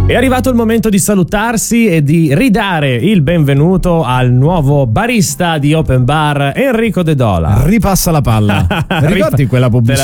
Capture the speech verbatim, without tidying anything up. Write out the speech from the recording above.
È arrivato il momento di salutarsi e di ridare il benvenuto al nuovo barista di Open Bar, Enrico De Dola. Ripassa la palla. Ricordi quella pubblicità